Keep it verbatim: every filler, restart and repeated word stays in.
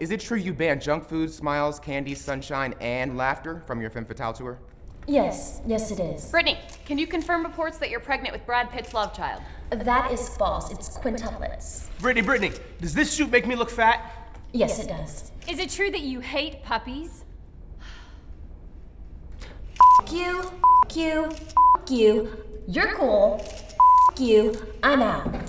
is it true you banned junk food, smiles, candy, sunshine, and laughter from your Femme Fatale tour? Yes, yes it is. Brittany, can you confirm reports that you're pregnant with Brad Pitt's love child? That is false. It's quintuplets. Brittany, Brittany, does this suit make me look fat? Yes, it does. Is it true that you hate puppies? F you, F you, F you. You're cool. F you. I'm out.